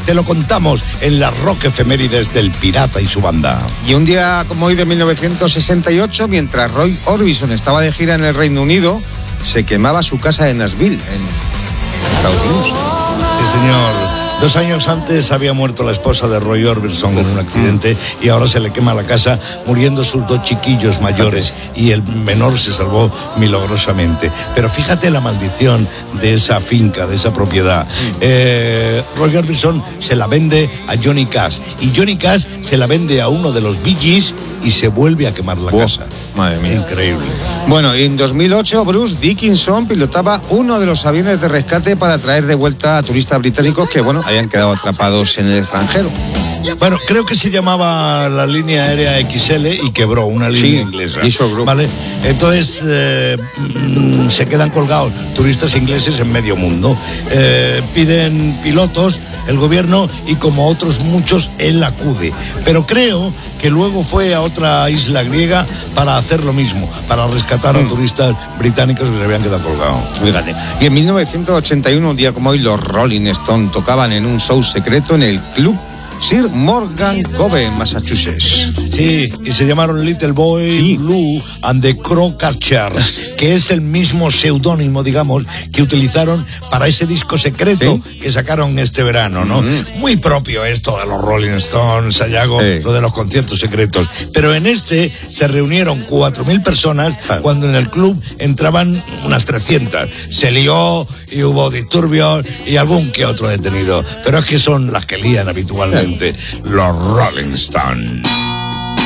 te lo contamos en las rock efemérides del Pirata y su banda. Y un día como hoy de 1968, mientras Roy Orbison estaba de gira en el Reino Unido, se quemaba su casa en Nashville, en Estados Unidos. Sí, señor. 2 años antes había muerto la esposa de Roy Orbison en un accidente y ahora se le quema la casa, muriendo sus 2 chiquillos mayores, y el menor se salvó milagrosamente. Pero fíjate la maldición de esa finca, de esa propiedad. Roy Orbison se la vende a Johnny Cash y Johnny Cash se la vende a uno de los Bee Gees y se vuelve a quemar la casa. Madre mía. Increíble. Bueno, y en 2008 Bruce Dickinson pilotaba uno de los aviones de rescate para traer de vuelta a turistas británicos que, bueno, habían quedado atrapados en el extranjero. Bueno, creo que se llamaba la línea aérea XL y quebró, una línea inglesa. ¿Vale? Entonces se quedan colgados turistas ingleses en medio mundo. Piden pilotos el gobierno y, como otros muchos, él acude. Pero creo que luego fue a otra isla griega para hacer lo mismo, para rescatar a turistas británicos que se habían quedado colgados. Fíjate. Y en 1981, un día como hoy, los Rolling Stones tocaban en un show secreto en el club Sir Morgan Cove, en Massachusetts. Sí, y se llamaron Little Boy Blue and the Crocatchers, que es el mismo seudónimo, digamos, que utilizaron para ese disco secreto que sacaron este verano, ¿no? Muy propio esto de los Rolling Stones, Sayago, lo de los conciertos secretos. Pero en este se reunieron 4.000 personas cuando en el club entraban unas 300. Se lió y hubo disturbios y algún que otro detenido. Pero es que son las que lían habitualmente los Rolling Stones.